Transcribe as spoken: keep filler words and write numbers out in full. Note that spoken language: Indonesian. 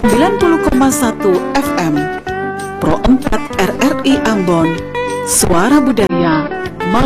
sembilan puluh koma satu F M Pro empat R R I Ambon, Suara Budaya